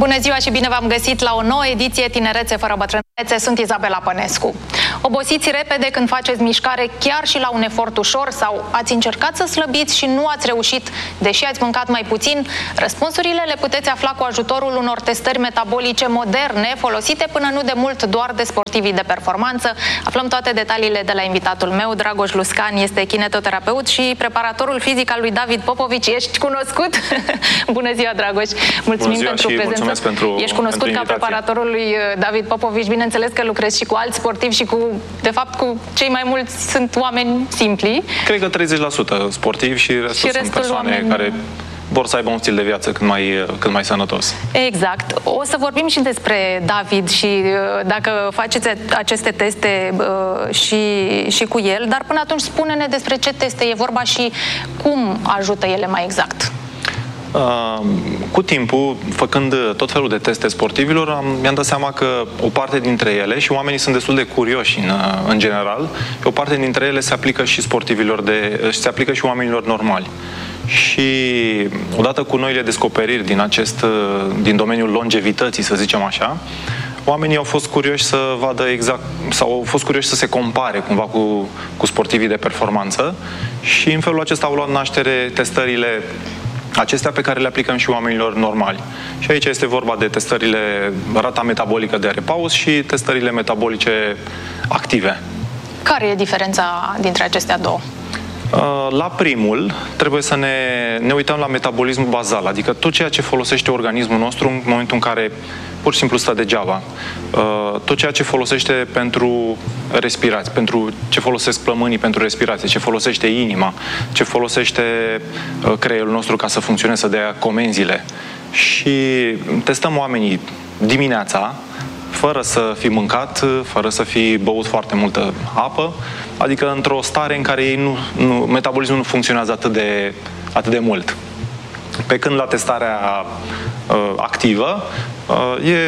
Bună ziua și bine v-am găsit la o nouă ediție Tinerețe fără bătrânețe. Sunt Izabela Pănescu. Obosiți repede când faceți mișcare chiar și la un efort ușor sau ați încercat să slăbiți și nu ați reușit, deși ați mâncat mai puțin? Răspunsurile le puteți afla cu ajutorul unor testări metabolice moderne, folosite până nu de mult doar de sportivii de performanță. Aflăm toate detaliile de la invitatul meu. Dragoș Luscan este kinetoterapeut și preparatorul fizic al lui David Popovici. Ești cunoscut? Bună ziua, Dragoș! Mulțumim pentru prezență. Ești cunoscut ca preparatorul lui David Popovici. Bineînțeles că lucrezi și cu alți sportivi și de fapt cu cei mai mulți sunt oameni simpli. Cred că 30% sportivi și restul sunt persoane care vor să aibă un stil de viață cât mai sănătos. Exact. O să vorbim și despre David și dacă faceți aceste teste și cu el, dar până atunci spune-ne despre ce teste e vorba și cum ajută ele mai exact. Cu timpul, făcând tot felul de teste sportivilor, mi-am dat seama că o parte dintre ele, și oamenii sunt destul de curioși în general, o parte dintre ele se aplică și sportivilor se aplică și oamenilor normali. Și odată cu noile descoperiri din domeniul longevității, să zicem așa, oamenii au fost curioși să vadă exact, sau au fost curioși să se compare cumva cu sportivii de performanță și în felul acesta au luat naștere testările acestea pe care le aplicăm și oamenilor normali. Și aici este vorba de testările rata metabolică de repaus și testările metabolice active. Care e diferența dintre acestea două? La primul, trebuie să ne uităm la metabolismul bazal, adică tot ceea ce folosește organismul nostru în momentul în care pur și simplu stă degeaba. Tot ceea ce folosește pentru respirație, pentru ce folosesc plămânii pentru respirație, ce folosește inima, ce folosește creierul nostru ca să funcționeze, să dea comenzile. Și testăm oamenii dimineața, fără să fi mâncat, fără să fi băut foarte multă apă, adică într-o stare în care ei metabolismul nu funcționează atât de mult. Pe când la testarea activă e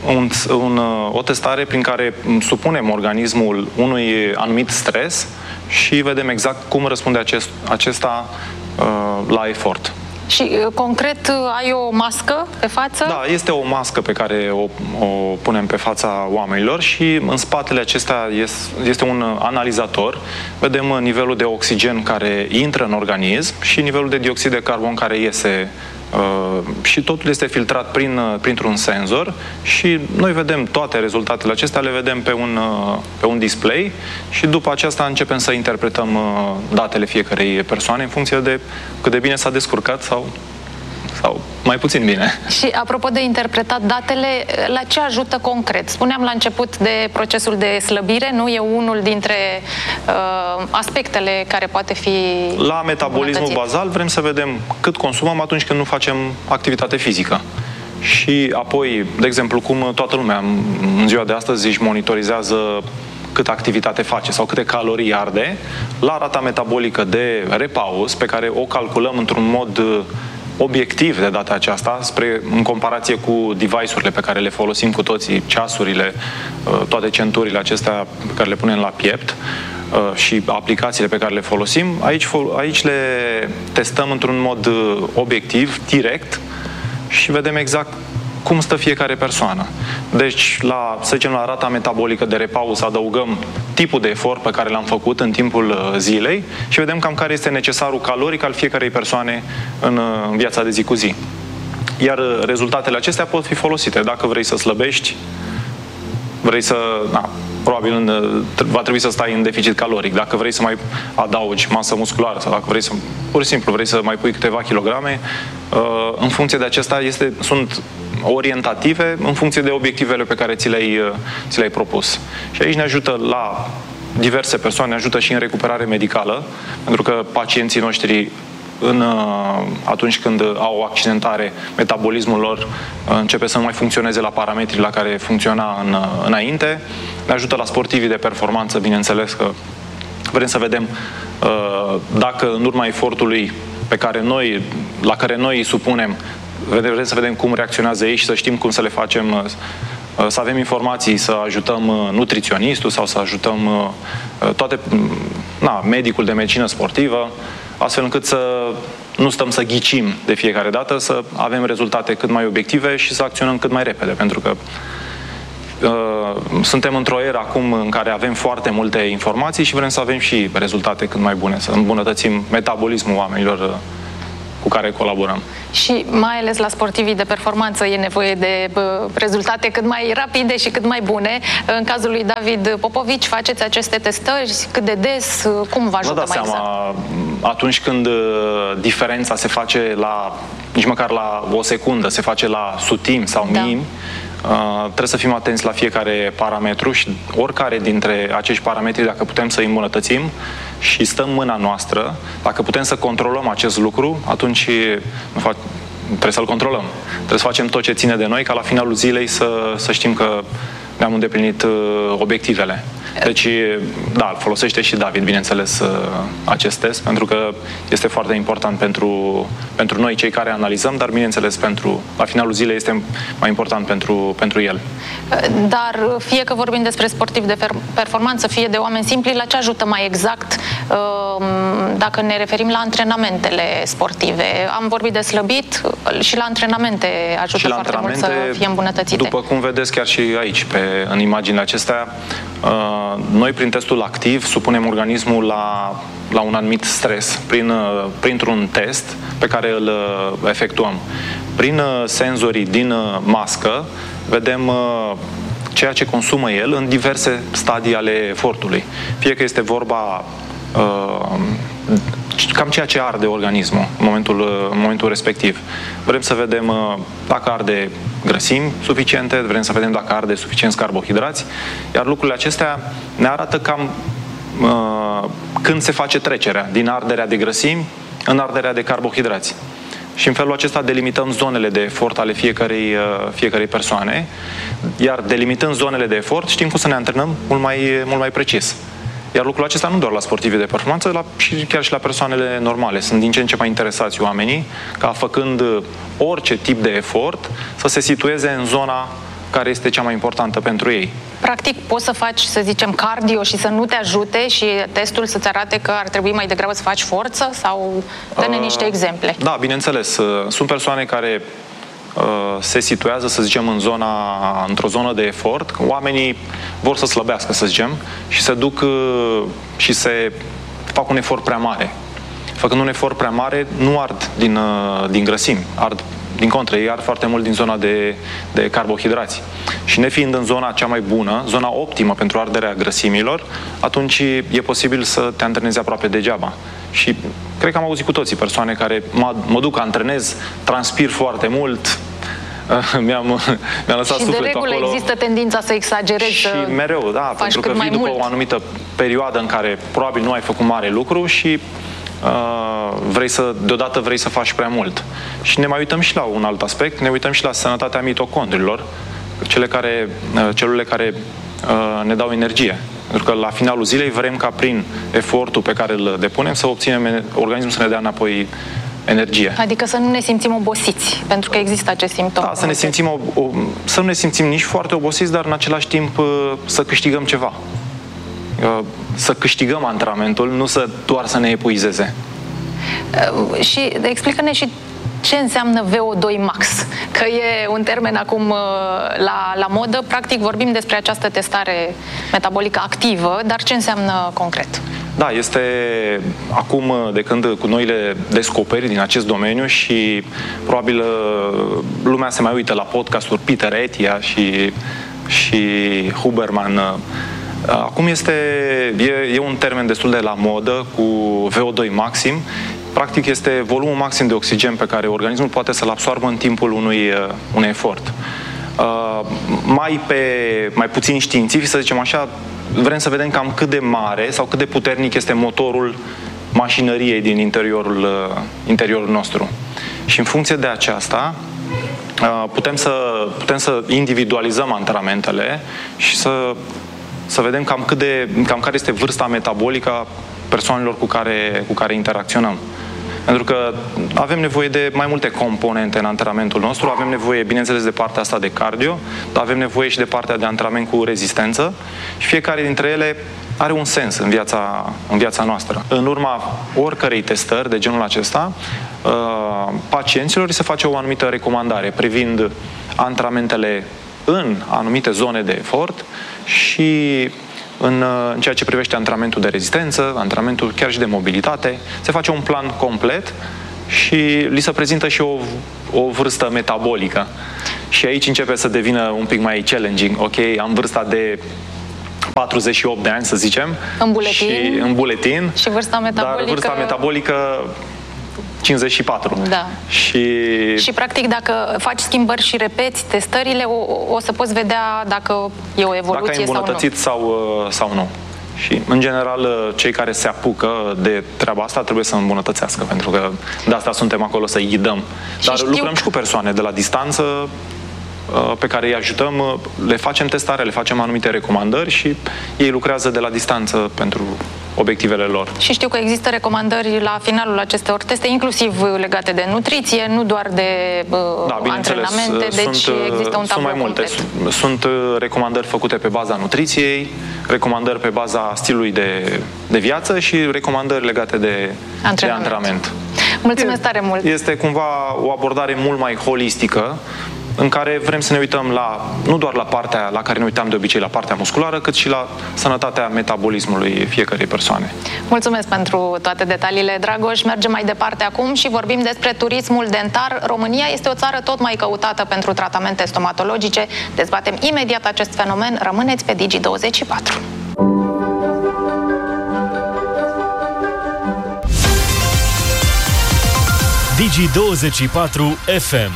o testare prin care supunem organismul unui anumit stres și vedem exact cum răspunde acesta la efort. Și concret ai o mască pe față? Da, este o mască pe care o punem pe fața oamenilor și în spatele acesta este un analizator. Vedem nivelul de oxigen care intră în organism și nivelul de dioxid de carbon care iese și totul este filtrat printr-un senzor și noi vedem toate rezultatele acestea, le vedem pe un display și după aceasta începem să interpretăm datele fiecarei persoane în funcție de cât de bine s-a descurcat sau mai puțin bine. Și apropo de interpretat datele, la ce ajută concret? Spuneam la început de procesul de slăbire, nu e unul dintre aspectele care poate fi la metabolismul bazal vrem să vedem cât consumăm atunci când nu facem activitate fizică. Și apoi, de exemplu, cum toată lumea în ziua de astăzi își monitorizează câtă activitate face sau câte calorii arde, la rata metabolică de repaus, pe care o calculăm într-un mod obiectiv de data aceasta, în comparație cu device-urile pe care le folosim cu toții, ceasurile, toate centurile acestea pe care le punem la piept și aplicațiile pe care le folosim, aici le testăm într-un mod obiectiv, direct și vedem exact cum stă fiecare persoană. Deci, să zicem, la rata metabolică de repaus adăugăm tipul de efort pe care l-am făcut în timpul zilei și vedem cam care este necesarul caloric al fiecarei persoane în viața de zi cu zi. Iar rezultatele acestea pot fi folosite. Dacă vrei să slăbești, probabil va trebui să stai în deficit caloric. Dacă vrei să mai adaugi masă musculară sau dacă vrei să, pur și simplu, vrei să mai pui câteva kilograme, în funcție de acesta sunt orientative în funcție de obiectivele pe care ți le-ai propus. Și aici ne ajută la diverse persoane, ne ajută și în recuperare medicală, pentru că pacienții noștri atunci când au o accidentare, metabolismul lor începe să nu mai funcționeze la parametrii la care funcționa înainte. Ne ajută la sportivii de performanță, bineînțeles că vrem să vedem dacă în urma efortului la care noi îi supunem, vrem să vedem cum reacționează ei și să știm cum să le facem, să avem informații, să ajutăm nutriționistul sau să ajutăm medicul de medicină sportivă, astfel încât să nu stăm să ghicim de fiecare dată, să avem rezultate cât mai obiective și să acționăm cât mai repede, pentru că suntem într-o eră acum în care avem foarte multe informații și vrem să avem și rezultate cât mai bune, să îmbunătățim metabolismul oamenilor cu care colaborăm. Și mai ales la sportivii de performanță e nevoie de rezultate cât mai rapide și cât mai bune. În cazul lui David Popovici faceți aceste testări? Cât de des? Cum vă ajută mai exact? Atunci când diferența se face nici măcar la o secundă, se face la sutimi sau miimi, trebuie să fim atenți la fiecare parametru și oricare dintre acești parametri, dacă putem să îi îmbunătățim și stă în mâna noastră, dacă putem să controlăm acest lucru, atunci trebuie să-l controlăm. Trebuie să facem tot ce ține de noi, ca la finalul zilei să știm că ne-am îndeplinit obiectivele. Deci, da, folosește și David, bineînțeles, acest test, pentru că este foarte important pentru noi, cei care analizăm, dar, bineînțeles, la finalul zilei este mai important pentru el. Dar, fie că vorbim despre sportivi de performanță, fie de oameni simpli, la ce ajută mai exact dacă ne referim la antrenamentele sportive? Am vorbit de slăbit, și la antrenamente ajută foarte mult să fie îmbunătățite. După cum vedeți chiar și aici, în imaginile acestea, noi prin testul activ supunem organismul la un anumit stres printr-un test pe care îl efectuăm. Prin senzorii din mască vedem ceea ce consumă el în diverse stadii ale efortului. Fie că este vorba cam ceea ce arde organismul în momentul respectiv. Vrem să vedem dacă arde grăsimi suficiente, vrem să vedem dacă arde suficienți carbohidrați, iar lucrurile acestea ne arată cam când se face trecerea din arderea de grăsimi în arderea de carbohidrați. Și în felul acesta delimităm zonele de efort ale fiecărei persoane, iar delimitând zonele de efort știm cum să ne antrenăm mult mai precis. Iar lucrul acesta nu doar la sportivii de performanță, chiar și la persoanele normale. Sunt din ce în ce mai interesați oamenii ca, făcând orice tip de efort, să se situeze în zona care este cea mai importantă pentru ei. Practic, poți să faci, să zicem, cardio și să nu te ajute și testul să-ți arate că ar trebui mai degrabă să faci forță? Sau dă-ne niște exemple. Da, bineînțeles. Sunt persoane care se situează, să zicem, într-o zonă de efort. Oamenii vor să slăbească, să zicem, și se duc și se fac un efort prea mare. Făcând un efort prea mare, nu ard din grăsimi, ard din contră, ei ard foarte mult din zona de carbohidrați. Și nefiind în zona cea mai bună, zona optimă pentru arderea grăsimilor, atunci e posibil să te antrenezi aproape degeaba. Și cred că am auzit cu toții persoane care mă duc, antrenez, transpir foarte mult, mi-am lăsat sufletul acolo. Și de regulă există tendința să exagerezi, și mereu, da, pentru că vii după o anumită perioadă în care probabil nu ai făcut mare lucru și deodată vrei să faci prea mult. Și ne mai uităm și la un alt aspect, ne uităm și la sănătatea mitocondriilor, celulele care ne dau energie. Pentru că la finalul zilei vrem ca prin efortul pe care îl depunem să obținem organismul să ne dea înapoi energie. Adică să nu ne simțim obosiți, pentru că există acest simptom. Da, să nu ne simțim nici foarte obosiți, dar în același timp să câștigăm ceva. Să câștigăm antrenamentul, nu doar să ne epuizeze. Și explică-ne și ce înseamnă VO2 max, că e un termen acum la modă. Practic vorbim despre această testare metabolică activă, dar ce înseamnă concret? Da, este acum de când cu noile descoperiri din acest domeniu și probabil lumea se mai uită la podcasturi Peter Attia și Huberman. Acum e un termen destul de la modă cu VO2 maxim. Practic este volumul maxim de oxigen pe care organismul poate să-l absoarbă în timpul unui efort. Mai puțin științific, să zicem așa, vrem să vedem cam cât de mare sau cât de puternic este motorul mașinăriei din interiorul nostru. Și în funcție de aceasta putem să individualizăm antrenamentele și să vedem cam care este vârsta metabolică a persoanelor cu care interacționăm. Pentru că avem nevoie de mai multe componente în antrenamentul nostru, avem nevoie, bineînțeles, de partea asta de cardio, dar avem nevoie și de partea de antrenament cu rezistență și fiecare dintre ele are un sens în viața noastră. În urma oricărei testări de genul acesta, pacienților se face o anumită recomandare privind antrenamentele în anumite zone de efort și în ceea ce privește antrenamentul de rezistență, antrenamentul chiar și de mobilitate. Se face un plan complet și li se prezintă și o vârstă metabolică. Și aici începe să devină un pic mai challenging. Ok, am vârsta de 48 de ani, să zicem. În buletin. Și vârsta metabolică... Dar vârsta metabolică 54. Da. Și practic dacă faci schimbări și repeți testările, o să poți vedea dacă e o evoluție dacă ai îmbunătățit sau nu. Și, în general, cei care se apucă de treaba asta trebuie să îmbunătățească, pentru că de asta suntem acolo să-i ghidăm. Dar lucrăm și cu persoane de la distanță pe care îi ajutăm, le facem testare, le facem anumite recomandări și ei lucrează de la distanță pentru obiectivele lor. Și știu că există recomandări la finalul acestor teste, inclusiv legate de nutriție, nu doar de antrenamente, deci există un tablou complet. Sunt recomandări făcute pe baza nutriției, recomandări pe baza stilului de viață și recomandări legate de antrenament. Mulțumesc tare mult! Este cumva o abordare mult mai holistică, în care vrem să ne uităm nu doar la partea la care ne uitam de obicei, la partea musculară, cât și la sănătatea metabolismului fiecărei persoane. Mulțumesc pentru toate detaliile, Dragoș. Mergem mai departe acum și vorbim despre turismul dentar. România este o țară tot mai căutată pentru tratamente stomatologice. Dezbatem imediat acest fenomen. Rămâneți pe Digi24. Digi24 FM.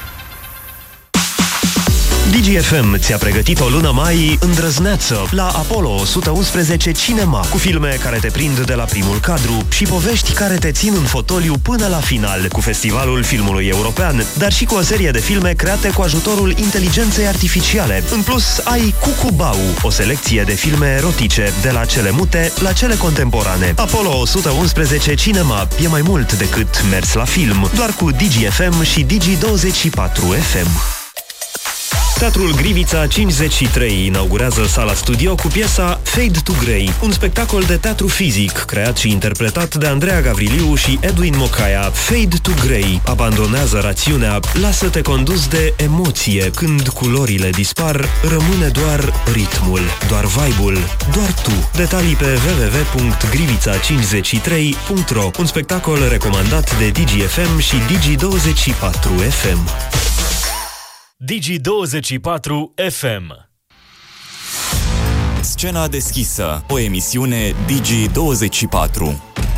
DGFM ți-a pregătit o lună mai îndrăzneață la Apollo 111 Cinema, cu filme care te prind de la primul cadru și povești care te țin în fotoliu până la final, cu Festivalul Filmului European, dar și cu o serie de filme create cu ajutorul inteligenței artificiale. În plus, ai Cucubau, o selecție de filme erotice, de la cele mute la cele contemporane. Apollo 111 Cinema e mai mult decât mers la film, doar cu DGFM și Digi24 FM. Teatrul Grivița 53 inaugurează sala studio cu piesa Fade to Grey, un spectacol de teatru fizic creat și interpretat de Andreea Gavriliu și Edwin Mocaia. Fade to Grey abandonează rațiunea, lasă-te condus de emoție. Când culorile dispar, rămâne doar ritmul, doar vibe-ul, doar tu. Detalii pe www.grivița53.ro. Un spectacol recomandat de DGFM și Digi24 FM. Digi24 FM. Scena deschisă, o emisiune Digi24.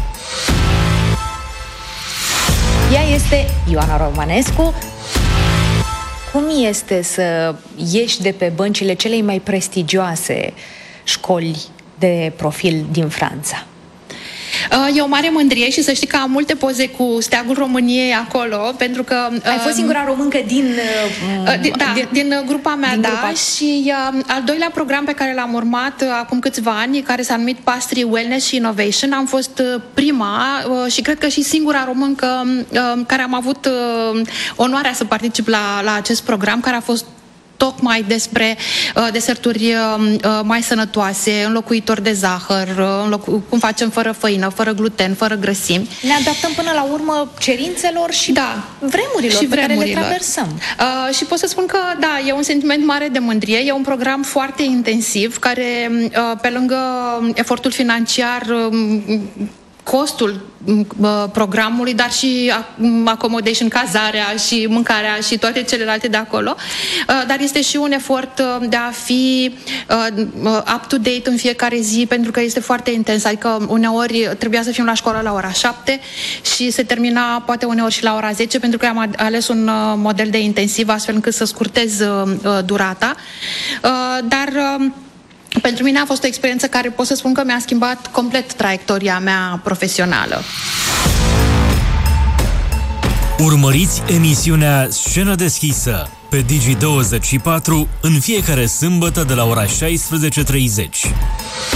Ea este Ioana Romanescu. Cum este să ieși de pe băncile celei mai prestigioase școli de profil din Franța? E o mare mândrie și să știi că am multe poze cu steagul României acolo, pentru că... Ai fost singura româncă din grupa mea, grupa. Și al doilea program pe care l-am urmat acum câțiva ani, care s-a numit Pastry Wellness și Innovation, am fost prima și cred că și singura româncă care am avut onoarea să particip la acest program, care a fost tocmai despre deserturi mai sănătoase, înlocuitori de zahăr, cum facem fără făină, fără gluten, fără grăsimi. Ne adaptăm până la urmă cerințelor și vremurilor pe care le traversăm. Și pot să spun că, da, e un sentiment mare de mândrie, e un program foarte intensiv, care, pe lângă efortul financiar, costul programului, dar și accommodation, cazarea și mâncarea și toate celelalte de acolo, dar este și un efort de a fi up-to-date în fiecare zi, pentru că este foarte intens, adică uneori trebuia să fim la școală la ora 7 și se termina poate uneori și la ora 10, pentru că am ales un model de intensiv astfel încât să scurtez durata, dar pentru mine a fost o experiență care pot să spun că mi-a schimbat complet traiectoria mea profesională. Urmăriți emisiunea Scenă deschisă pe Digi24 în fiecare sâmbătă de la ora 16:30.